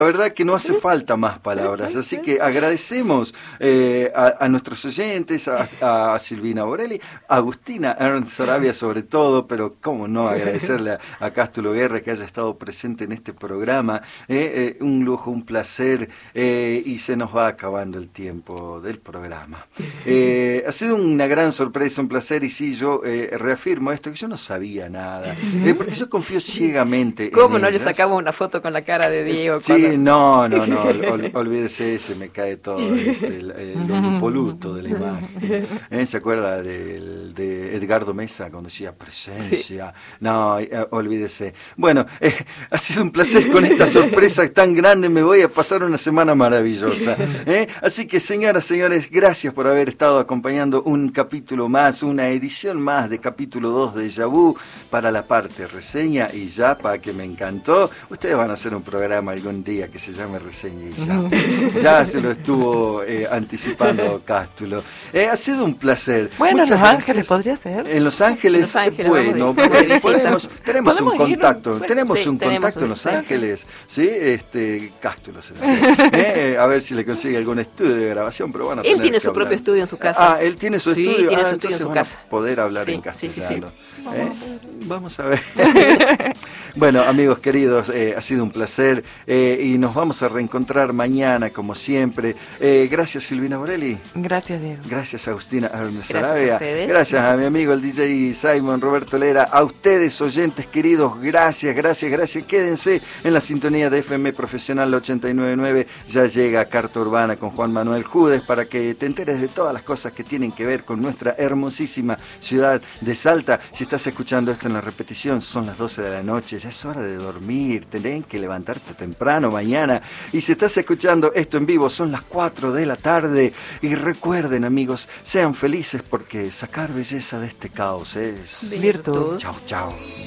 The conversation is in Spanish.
La verdad que no hace falta más palabras, así que agradecemos a nuestros oyentes, a Silvina Borelli, a Agustina Ernst Sarabia sobre todo, pero cómo no agradecerle a Cástulo Guerra que haya estado presente en este programa. Un lujo, un placer, y se nos va acabando el tiempo del programa. Ha sido una gran sorpresa, un placer, y sí, yo reafirmo esto, que yo no sabía nada, porque yo confío ciegamente en ¿Cómo no ellas. le sacamos una foto con la cara de Diego? Sí, no, olvídese, se me cae todo lo impoluto de la imagen. ¿Se acuerda de Edgardo Mesa cuando decía presencia? Sí. No, olvídese. Bueno, ha sido un placer con esta sorpresa tan grande, me voy a pasar una semana maravillosa. Así que, señoras, señores, gracias por haber estado acompañando un capítulo más, una edición más de capítulo 2 de Déjà Vu para la parte reseña y Yapa, que me encantó. Ustedes van a hacer un programa algún día que se llame Reseña y Yapa. Ya se lo estuvo anticipando Cástulo. Ha sido un placer. Bueno, en Los Ángeles podría ser. En Los Ángeles, bueno, tenemos un contacto, tenemos un contacto en Los Ángeles, ¿sí? Cástulo se a ver si le consigue algún estudio de grabación, pero bueno. Él tiene su propio estudio en su casa. Ah, él tiene su estudio. Tiene su estudio en su casa. Poder hablar en castellano. Sí. Vamos a ver. Bueno, amigos queridos, ha sido un placer, y nos vamos a reencontrar mañana, como siempre. Gracias, Silvina Borelli. Gracias, Diego. Gracias, Agustina Sarabia. Gracias a mi amigo el DJ Simon Roberto Lera. A ustedes, oyentes queridos, gracias. Quédense en la sintonía de FM Profesional 89.9. Ya llega Carta Urbana con Juan Manuel Judes para que te enteres de todas las cosas que tienen que ver con nuestra hermosísima ciudad de Salta. Si estás escuchando esto en la repetición, son las 12 de la noche. Ya es hora de dormir, tenés que levantarte temprano mañana. Y si estás escuchando esto en vivo, son las 4 de la tarde. Y recuerden, amigos, sean felices porque sacar belleza de este caos es virtud. Chau.